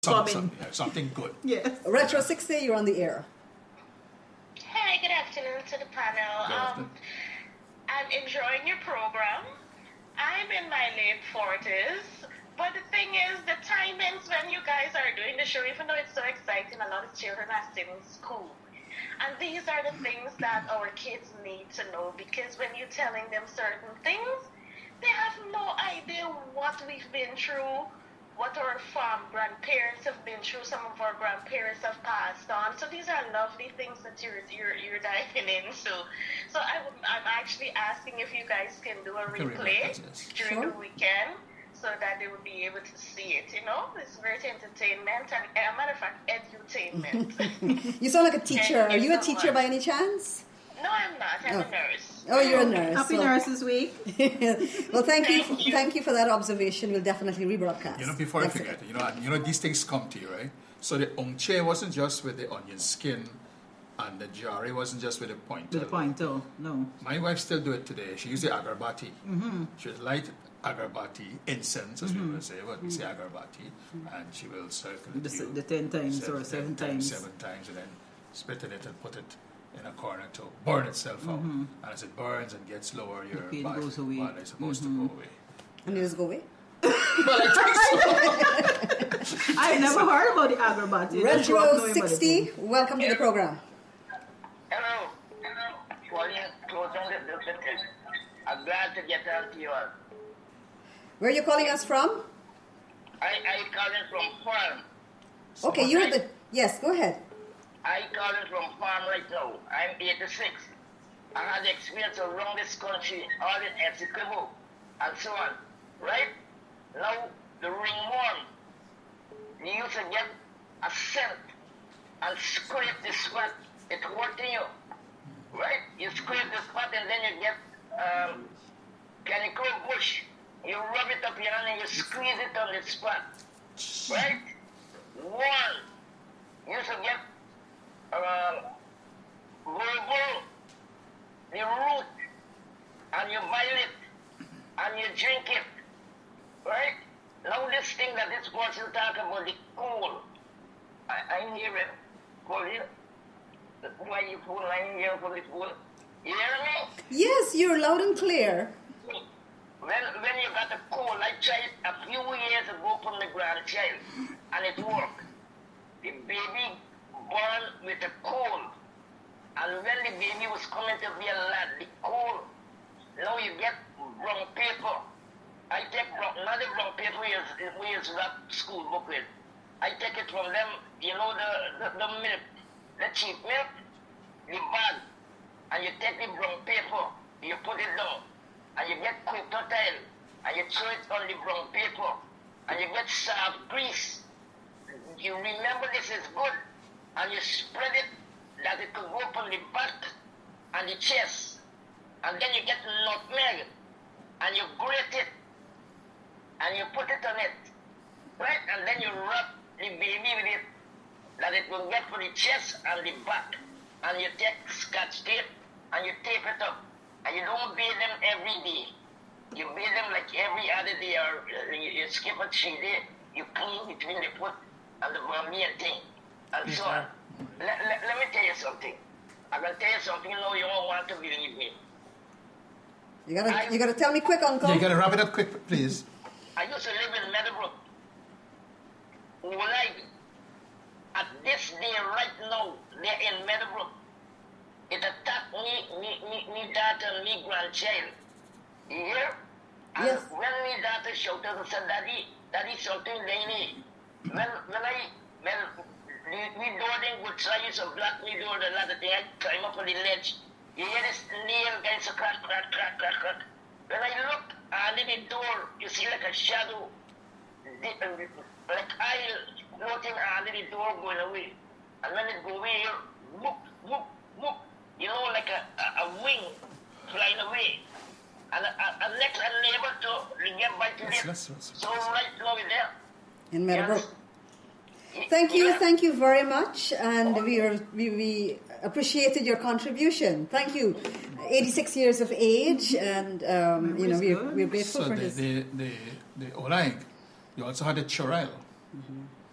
Something good. Yes. Retro 60, you're on the air. Hi, good afternoon to the panel. I'm enjoying your program. I'm in my late 40s, but the thing is, the timings when you guys are doing the show, even though it's so exciting, a lot of children are still in school. And these are the things that our kids need to know, because when you're telling them certain things, they have no idea what we've been through, what our grandparents have been through. Some of our grandparents have passed on. So these are lovely things that you're diving into. So I'm actually asking if you guys can do a replay during the weekend, so that they will be able to see it. You know, it's great entertainment and, as a matter of fact, edutainment. You sound like a teacher. Are you a teacher by any chance? No, I'm not. I'm a nurse. Oh, you're a nurse. Happy Nurses Week. Well, thank you for that observation. We'll definitely rebroadcast. Before I forget, these things come to you, right? So the ongche wasn't just with the onion skin, and the jari wasn't just with the pointer. With the pointer, no. My wife still do it today. She used the agarbati. Mm-hmm. She would light agarbati, incense, as we will say, but we say agarbati, and she will circle it. The 10 times or 7 times. 7 times, and then spit in it and put it in a corner to burn itself out. And as it burns and gets lower, your body is supposed to go away. And it just go away? Well, I think so. I've never heard about the agarbati. Retro 60, welcome to the program. Hello. Close on the I'm glad to get out to you all. Where are you calling us from? I calling from farm. Okay, you had the... Yes, go ahead. I calling from farm right now. I'm 86. I had experience around this country, all in Essequibo, and so on. Right? Now, the ringworm, you used to get a scent and scrape the spot. It's hurting you. Right? You scrape the spot and then you get canicle bush. You rub it up your hand and you squeeze it on the spot. Right? One, you used to get bulbul, the root, and you boil it, and you drink it, right? Now this thing that this person talk about, the coal, I'm hearing, coal here, why you fool, I'm hearing for the fool, you hear me? Yes, you're loud and clear. When you got a coal, I tried a few years ago from the grandchild, and it worked. The baby born with a coal, and when the baby was coming to be a lad, the coal, now you get brown paper. I take not the brown paper we use that school book with. I take it from them, the milk, the cheap milk, the bag, and you take the brown paper, you put it down, and you get coconut, and you throw it on the brown paper, and you get soft grease. You remember this is good. And you spread it that it could go up on the back and the chest. And then you get nutmeg and you grate it and you put it on it. Right? And then you wrap the baby with it that it will get for the chest and the back. And you take scotch tape and you tape it up. And you don't bathe them every day. You bathe them like every other day, or you skip a 3 days. You clean between the foot and the Bambian thing. And so on. Let me tell you something. I can tell you something you won't want to believe me. You gotta tell me quick, Uncle. Yeah, you gotta wrap it up quick, please. I used to live in Meadowbrook. At this day, right now, they're in Meadowbrook. It attacked me daughter and me grandchild. You hear? And yes. When me daughter shouted and said, Daddy, something they need. We door them would try use a black me door, the ladder thing, I climb up on the ledge. You hear this nail guys a crack. When I look under the door, you see like a shadow, like I floating under the door going away. And when it go away, whoop, whoop, whoop, like a wing flying away. And next I'm able to get back to it. So right now we're there. In Meadowbrook. Thank you very much, and we appreciated your contribution. Thank you. 86 years of age, and we're grateful for his. The Olang, you also had a chorale.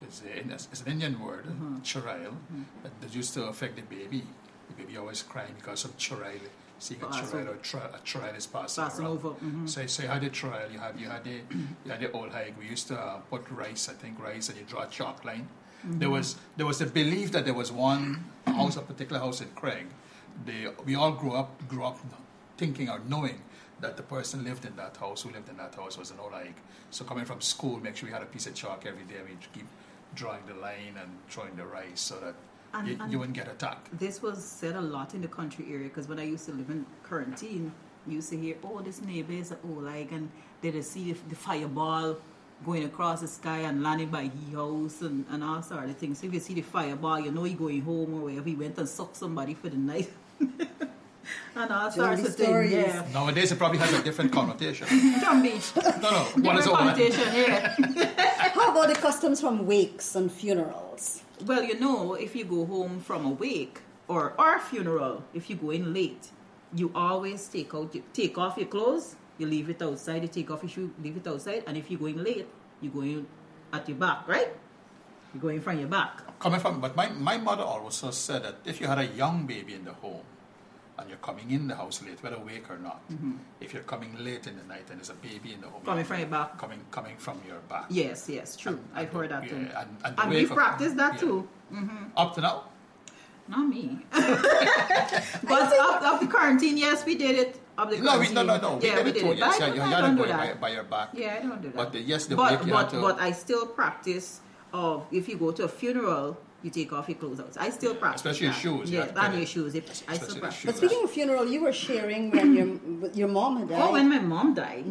it's an Indian word, churail, that used to affect the baby. The baby always crying because of churail. Seeing a churail or a trial is passing over. So you had a trial, you had the old hike. We used to put rice, and you draw a chalk line. There was a belief that there was one house, a particular house in Craig. We all grew up thinking or knowing that the person who lived in that house was an old hike. So coming from school, make sure we had a piece of chalk every day. We keep drawing the line and throwing the rice so that you wouldn't get attacked. This was said a lot in the country area because when I used to live in Quarantine, you used to hear, oh, this neighbor is and they see the fireball going across the sky and landing by his house and all sorts of things. So if you see the fireball, you know he's going home or wherever he went and sucked somebody for the night. And all sorts of things. Yeah. Nowadays it probably has a different connotation. John Beach. No. Different connotation, yeah. How about the customs from wakes and funerals? Well, if you go home from a wake or funeral, if you go in late, you always take off your clothes, you leave it outside, you take off your shoe, leave it outside, and if you're going late, you go in at your back, right? You go in from your back. But my mother also said that if you had a young baby in the home, and you're coming in the house late, whether awake or not, if you're coming late in the night and there's a baby in the home, coming from your back, coming from your back. Yes, true. I've heard that too. And we've practiced that too. Up to now? Not me. But up the quarantine, yes, we did it. Up the quarantine. No. We did it too. Yes, you had to go by your back. Yeah, I don't do that. But I still practice of if you go to a funeral, you take off your clothes out. I still practice. Especially your shoes. Yeah, and your shoes. I still practice. But speaking of funeral, you were sharing when your mom had died. Oh, when my mom died,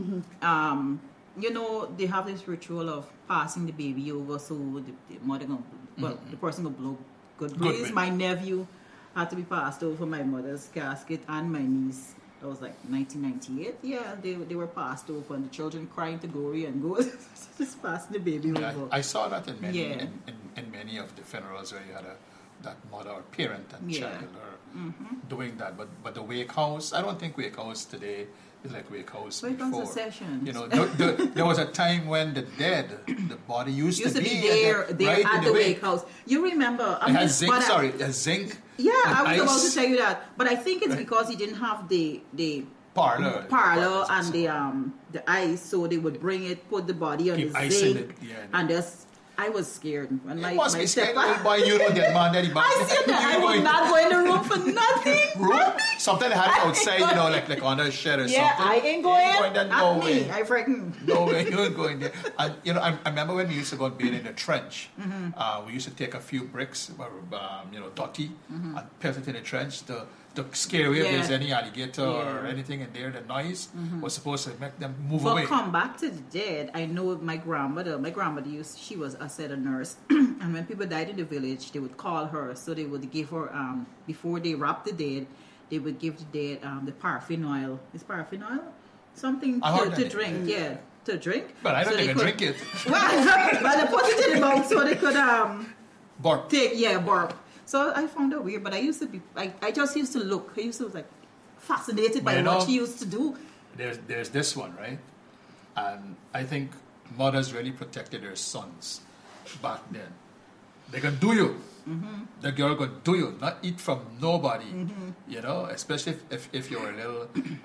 they have this ritual of passing the baby over so the mother the person will blow good breeze. My nephew had to be passed over my mother's casket and my niece. That was like 1998. Yeah, they were passed over and the children crying to Gory and go just passing the baby over. I saw that in many of the funerals where you had that mother or parent and child doing that. But the wake house, I don't think wake house today is like wake house before. Sessions. There was a time when the body used to be there at the wake house. You remember? It has zinc. Yeah, I was about to tell you that, but I think it's because he didn't have the parlor and the ice, so they would put the body on keep the zinc, and just. I was scared when my scared by that man that he I said that I would not go in the room for nothing. Sometimes I had it outside, like on a shed or something. Yeah, I ain't going. No way. I frightened. No way, you ain't going there. And I remember when we used to go and bathe in the trench. We used to take a few bricks, dotty, and put it in the trench to scare away if there's any alligator or anything in there. The noise was supposed to make them move away. But come back to the dead. I know my grandmother she was a nurse, and when people died in the village, they would call her, so they would give her before they wrapped the dead, they would give the dead the paraffin oil. Is paraffin oil something to drink? Yeah, to drink. But I don't even drink it. Well, they put it in the mouth so they could burp. Burp. So I found it weird, but I just used to look. I used to was fascinated by what she used to do. There's this one, right? And I think mothers really protected their sons back then. They can do you. The girl can do you, not eat from nobody. Especially if you're a little,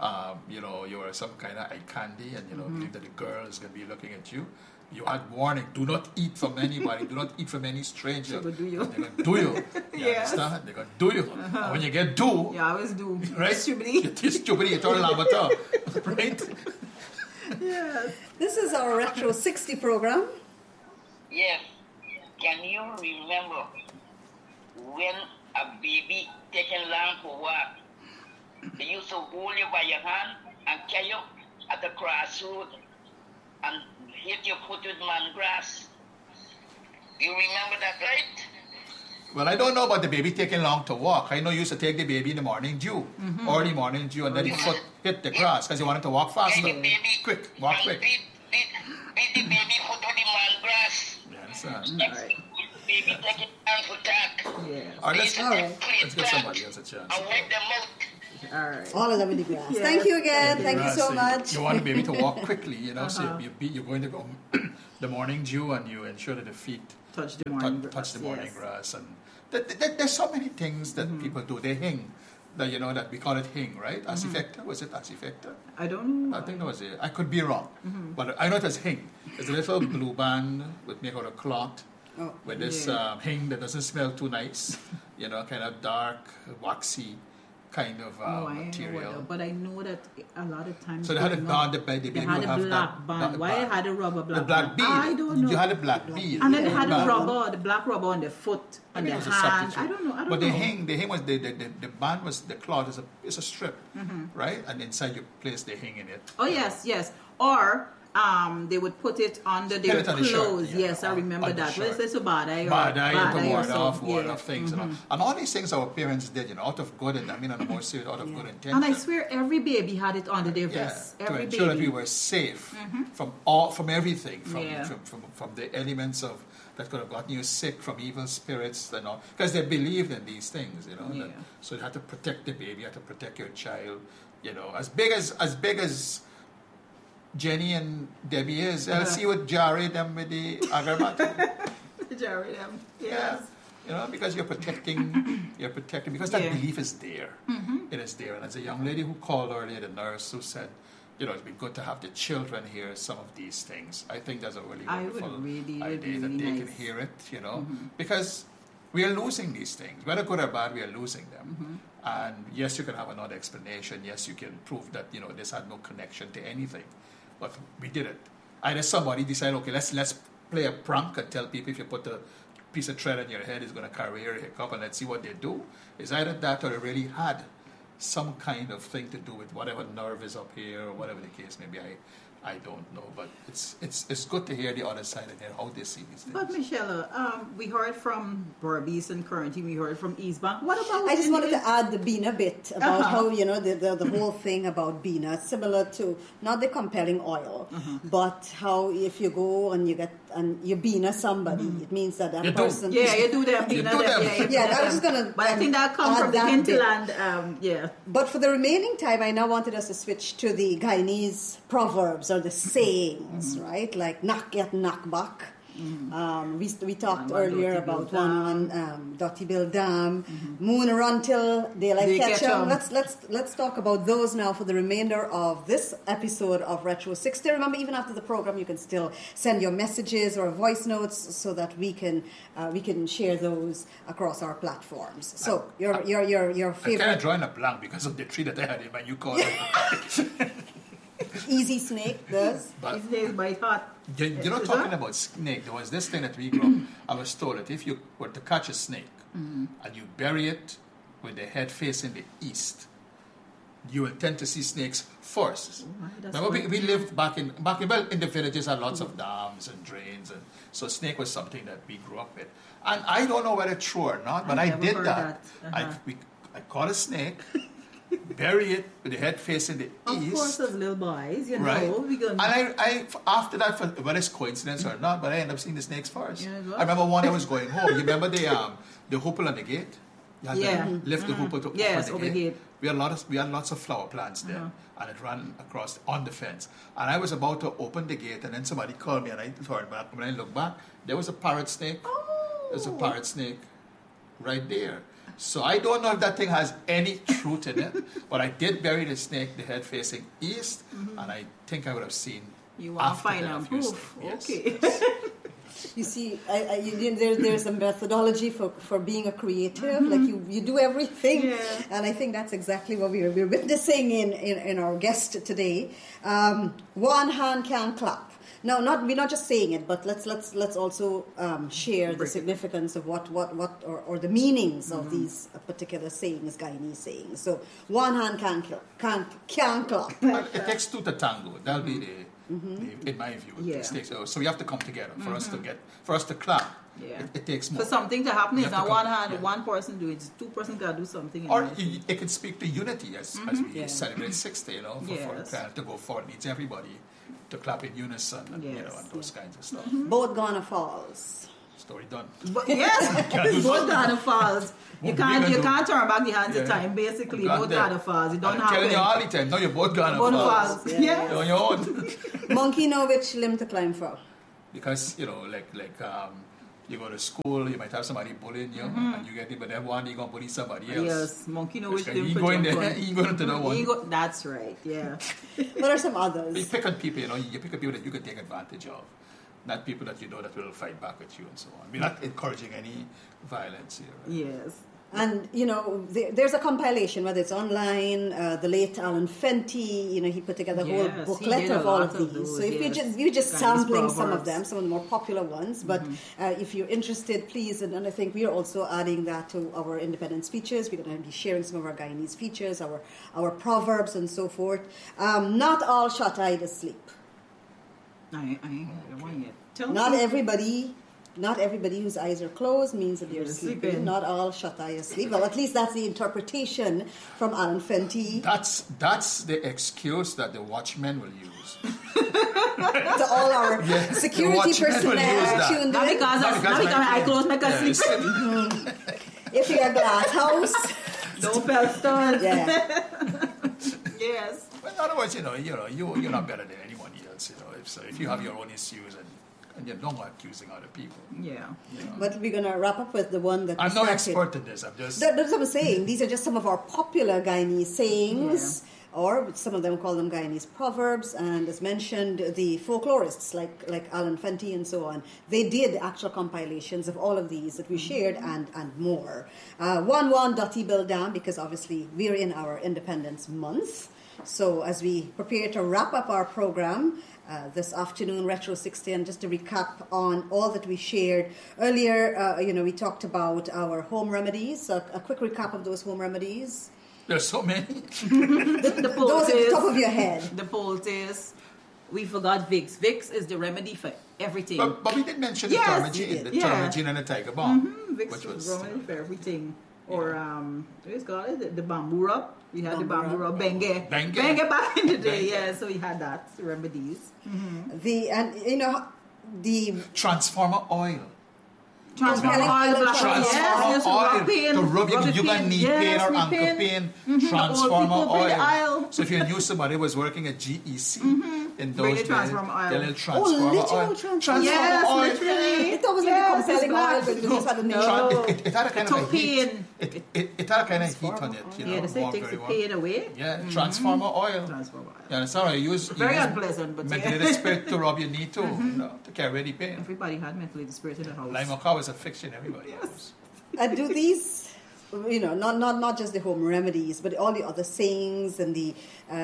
you're some kind of eye candy, and believe that the girl is going to be looking at you. You had warning: do not eat from anybody. Do not eat from any stranger. They're gonna do you. Understand? They're gonna do you. And when you get do, I always do. Right? Stupidity. You turn lavatar. Right? Yes. This is our Retro 60 program. Yes. Can you remember when a baby taken long for walk? They used to hold you by your hand and carry you at the crossroad and hit your foot with man grass. You remember that, right? Well, I don't know about the baby taking long to walk. I know you used to take the baby in the morning dew, early morning dew, and then his foot hit the grass because you wanted to walk faster. Quick, walk quick. Beat the baby foot with the man grass. Yes, baby taking long for tack. Yeah. Let's give somebody else a chance. And wipe them out. All right. All of them in the grass. Yes. Thank you again. Thank you so much. You want the baby to walk quickly, so you're going to go the morning dew, and you ensure that the feet Touch the morning grass. touch the morning yes. grass. And there's so many things that people do. They hing. That, that we call it hing, right? Acifecta, was it acifecta? I don't know. I think that was it. I could be wrong, but I know it was hing. It's a little blue band with made out of cloth, with this hing that doesn't smell too nice, kind of dark, waxy kind of material. But I know that a lot of times. So they had a band, the baby they had would a have black band. Why band. had a rubber black The black band? bead. I don't know. You had a black bead. And then they had band. the black rubber on the foot and Maybe the it was a hand. substitute. I don't know. But the hing was the band was the cloth is a strip, right? And inside you place the hing in it. Oh yes. Or they would put it under their Put it on the shirt, clothes. Yes, I remember on the that. shirt. What is this? Badai To ward off yeah. things. And all these things our parents did, out of good, and I mean on a more serious, out of good intention. And I swear every baby had it under their vest. To Every ensure that baby. we were safe from everything, from the elements of that could have gotten you sick, from evil spirits and all, because they believed in these things, that, so you had to protect the baby, you had to protect your child, as big as Jenny and Debbie is. I'll see what Jerry them with the agarmat. Jerry them. Yes. Because you're protecting, because that belief is there. It is there. And as a young lady who called earlier, the nurse who said, it's been good to have the children hear some of these things. I think that's a really wonderful idea that they can hear it, because we are losing these things. Whether good or bad, we are losing them. And yes, you can have another explanation. Yes, you can prove that, this had no connection to anything. But we did it. Either somebody decided, okay, let's play a prank and tell people if you put a piece of thread on your head, it's going to carry your hiccup, and let's see what they do. It's either that or it really had some kind of thing to do with whatever nerve is up here or whatever the case may be. I don't know, but it's good to hear the other side and hear how they see these things. But Michelle, we heard from Berbice and Currently, we heard from East Bank. What about? I just wanted to add the Bina bit about how the whole thing about Bina, similar to not the compelling oil, but how if you go and you Bina somebody, it means that You person. Yeah, you do them. Bina do them. I was just gonna. But I think that comes from the hinterland. But for the remaining time, I now wanted us to switch to the Guyanese proverbs or the sayings, right? Like knock get knock back. We talked earlier about one Dotty Bill Dam, Moon Run Till Daylight Catch 'em. Let's talk about those now for the remainder of this episode of Retro 60. Remember, even after the program, you can still send your messages or voice notes so that we can share those across our platforms. So your favorite. I kind of drawing a blank because of the tree that I had in my new car. Easy Snake does. But His days by heart. you're not talking about snake. There was this thing that we grew up. I was told that if you were to catch a snake and you bury it with the head facing the east, you will tend to see snakes first. Remember, we lived back in the villages had lots of dams and drains, and so snake was something that we grew up with. And I don't know whether true or not, but I did that. I caught a snake. Bury it with the head facing the east. Of course, as little boys, right? we gonna... And I after that, whether it's coincidence or not, but I ended up seeing the snakes first. Yeah, I remember one I was going home. You remember the hoople on the gate? You had to lift the hoople to open the gate. We had lots of flower plants there, and it ran across on the fence. And I was about to open the gate, and then somebody called me, and I turned back. When I looked back, there was a parrot snake. There's a parrot snake right there. So I don't know if that thing has any truth in it, but I did bury the snake, the head facing east, and I think I would have seen. You want to find out proof? Yes. Okay. You see, there's a methodology for being a creative. Like you do everything, and I think that's exactly what we're witnessing in our guest today. One hand can clap. No, we're not just saying it, but let's also share the significance of what or the meanings of these particular sayings, Guyanese sayings. So one hand can clap. Well, it takes two to tango. That'll be in my view. So we have to come together for us to clap. Yeah. It takes more. For something to happen, it's not one hand, yeah. one person do it. Two person got to do something. Or it can speak to unity as we celebrate 60, for the planet to go forward. It needs everybody to clap in unison and, and those kinds of stuff. Both Ghana Falls. Story done. But yes, both Ghana Falls. You can't turn back the hands of time. Basically, both Ghana Falls. You don't have telling you all the time. No, you're both Ghana Falls. Yeah. You're on your own. Monkey know which limb to climb for. because you you go to school, you might have somebody bullying you, and you get it, but then one day you gonna bully somebody else. Yes, monkey know which He them going there, he going to the one. That's right, yeah. What are some others? You pick on people, you pick on people that you can take advantage of, not people that you know that will fight back at you and so on. We're not encouraging any violence here. Right? Yes. And, there's a compilation, whether it's online, the late Alan Fenty, he put together a whole booklet of all of these. Those, so if you're just Chinese sampling some of proverbs. them, some of the more popular ones, but if you're interested, please, and I think we are also adding that to our independence features. We're going to be sharing some of our Guyanese features, our proverbs and so forth. Not all shut-eyed asleep. I don't want yet. Tell Not me. everybody whose eyes are closed means that they're sleeping. Not all shut-eye asleep. Well, at least that's the interpretation from Alan Fenty. That's the excuse that the watchmen will use. To all our security personnel tuned Not in. because I close my sleep. If you're a glass house. No Pelston. Yeah. Yes. But in other words, you're not better than anyone else. If you have your own issues and you're not accusing other people. Yeah. But we're going to wrap up with the one that I'm we no started. expert in this. I'm just. That's what I'm saying. These are just some of our popular Guyanese sayings, or some of them call them Guyanese proverbs. And as mentioned, the folklorists like Alan Fenty and so on, they did actual compilations of all of these that we shared and more. 1 Dotty Bill Dam, because obviously we're in our Independence Month. So as we prepare to wrap up our program this afternoon, Retro 60, and just to recap on all that we shared earlier, we talked about our home remedies. A quick recap of those home remedies. There's so many. The Those at the top of your head. The poultice. We forgot Vicks. Vicks is the remedy for everything. But we did mention Yes, the Termagene and the Tiger Balm. Vicks which was was remedy for everything. Or, what's it called? The bamboo rub. We had the bamboo rub. Benge. Benge. Benge back in the day, yeah. So we had that, remedies. The Transformer oil. Transformer oil, black Transformer oil. To rub you got knee pain or ankle pain. Transformer oil. So if you knew somebody was working at GEC in those days, transformer oil. the little transformer oil. Transformer oil. literally. It was like a compelling oil, but it just had a name. It had a kind of a heat. Pain. It had a kind of heat on it. Yeah, they say it takes the pain away. Yeah, transformer oil. Transformer oil. Yeah, it's all right. Very unpleasant, but methylated spirit to rub your knee too, to carry the pain. Everybody had methylated spirit in the house. Lime cow is a fiction. Everybody knows. And do these, not just the home remedies, but all the other sayings and the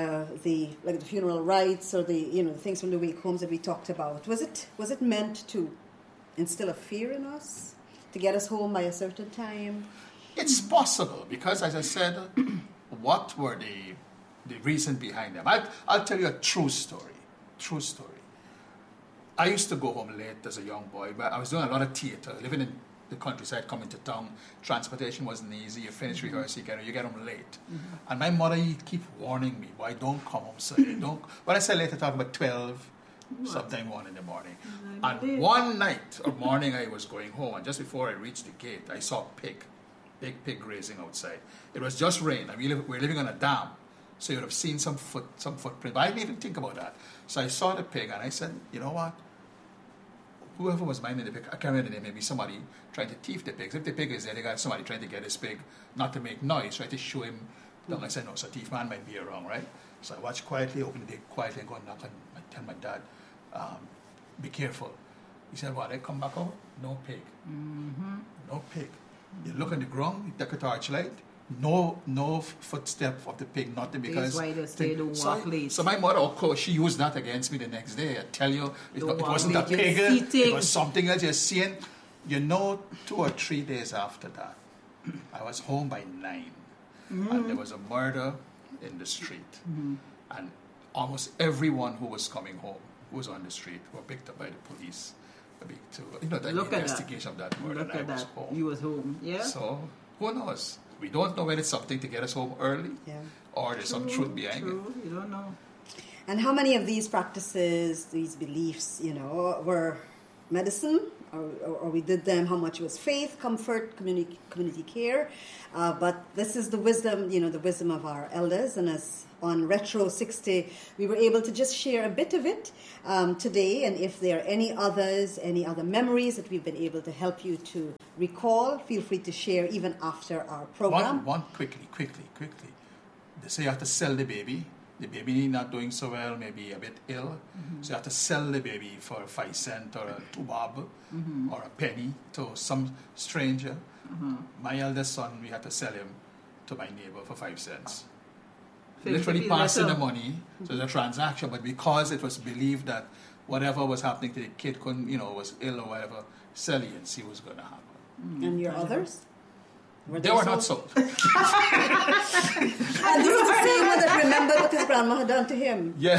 funeral rites or the things from the wake homes that we talked about. Was it meant to instill a fear in us, to get us home by a certain time? It's possible because, as I said, what were the reason behind them? I'll tell you a true story. True story. I used to go home late as a young boy, but I was doing a lot of theater, living in the countryside, coming to town. Transportation wasn't easy. You finish rehearsal, you get home late. And my mother keep warning me, boy, don't come home so late. Don't. When I say late, I talk about 12, sometime 1 in the morning. And one night or morning, I was going home, and just before I reached the gate, I saw a pig. Big pig grazing outside. It was just rain, and we're living on a dam, so you would have seen some footprint. But I didn't even think about that. So I saw the pig, and I said, you know what? Whoever was minding the pig, I can't remember the name, maybe somebody trying to thief the pigs. If the pig is there, they got somebody trying to get this pig, not to make noise, try to show him. I said, no, so thief man might be around, right? So I watched quietly, open the gate quietly, and go and knock and tell my dad, be careful. He said, what, I come back out? No pig. No pig. You look on the ground, you take a torchlight, no footstep of the pig, nothing, because that's why they don't walk late. So my mother, of course, she used that against me the next day. I tell you, it wasn't a late, pig, you're it was something else. You're seeing, 2 or 3 days after that, I was home by 9, and there was a murder in the street, and almost everyone who was coming home, who was on the street, were picked up by the police. The investigation of that murder. Look at that. Home. You was home, yeah. So who knows? We don't know whether it's something to get us home early, or there's some truth behind it. You don't know. And how many of these practices, these beliefs, were medicine or we did them, how much was faith, comfort, community care. But this is the wisdom, the wisdom of our elders. And as on Retro 60, we were able to just share a bit of it today. And if there are any other memories that we've been able to help you to recall, feel free to share even after our program. One quickly. They say you have to sell the baby. The baby not doing so well, maybe a bit ill. So you have to sell the baby for 5 cents or a 2 bob or a penny to some stranger. My eldest son, we had to sell him to my neighbor for 5 cents. Literally passing the money, so it's a transaction, but because it was believed that whatever was happening to the kid was ill or whatever, sell it and see what's going to happen. And your others? They were not sold. And this is the same one that remembered what his grandma had done to him. Yeah.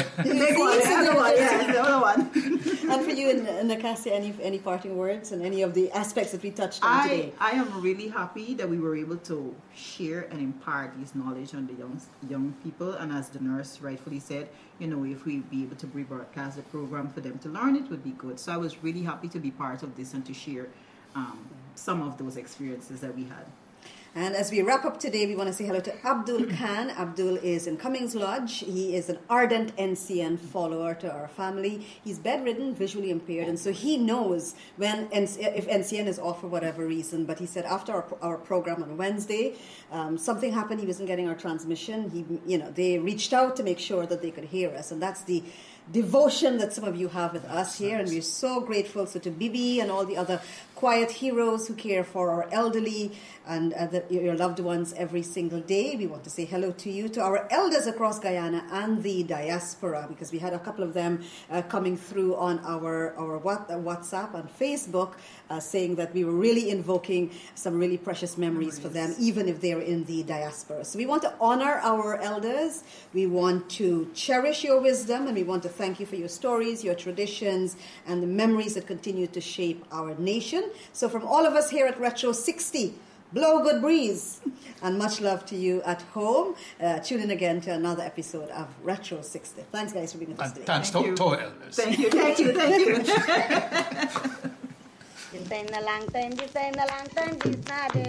The other one. And for you, Nakasi, any parting words and any of the aspects that we touched on today? I am really happy that we were able to share and impart this knowledge on the young people. And as the nurse rightfully said, if we be able to rebroadcast the program for them to learn, it would be good. So I was really happy to be part of this and to share some of those experiences that we had. And as we wrap up today, we want to say hello to Abdul Khan. Abdul is in Cummings Lodge. He is an ardent NCN follower to our family. He's bedridden, visually impaired, and so he knows if NCN is off for whatever reason. But he said after our program on Wednesday, something happened. He wasn't getting our transmission. They reached out to make sure that they could hear us, and that's the devotion that some of you have with us here, and we're so grateful. So to Bibi and all the other quiet heroes who care for our elderly and your loved ones every single day, we want to say hello to you, to our elders across Guyana and the diaspora, because we had a couple of them coming through on our WhatsApp and Facebook saying that we were really invoking some really precious memories for them, even if they're in the diaspora. So we want to honor our elders, we want to cherish your wisdom, and we want to thank you for your stories, your traditions, and the memories that continue to shape our nation. So from all of us here at Retro 60, blow a good breeze, and much love to you at home. Tune in again to another episode of Retro 60. Thanks, guys, for being with us today. Thanks to our elders. Thank you.